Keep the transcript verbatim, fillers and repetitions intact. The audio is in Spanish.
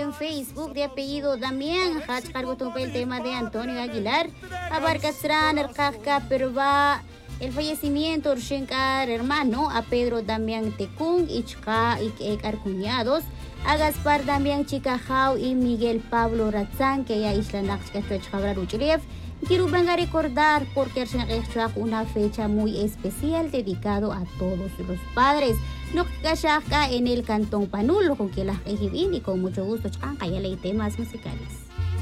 en Facebook de apellido Damián. Hach cargo el tema de Antonio Aguilar. Abarcastran, Arcajca, Perba. El fallecimiento Urshenkar, hermano, a Pedro Damián Tecún, Ichka y Ekar cuñados, a Gaspar Damián Chicajao y Miguel Pablo Ratzán, que ya Isla Naxcabrar Uchlev. Quiero venir a recordar porque es una fecha muy especial dedicado a todos los padres. No que en el Cantón Panulo, con que la y con mucho gusto, ya leí temas musicales.